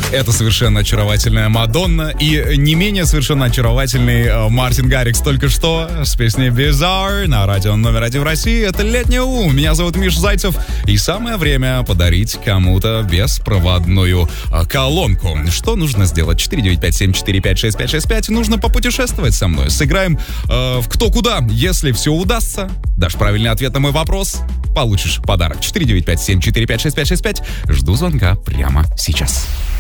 Это совершенно очаровательная Мадонна и не менее совершенно очаровательный Мартин Гаррикс только что с песней Bizarre на радио номер 1 в России. Это «Летний ум». Меня зовут Миша Зайцев. И самое время подарить кому-то беспроводную колонку. Что нужно сделать? 495-745-6565. Нужно попутешествовать со мной. Сыграем в «Кто куда». Если все удастся, дашь правильный ответ на мой вопрос, получишь подарок. 495-745-6565. Жду звонка прямо сейчас.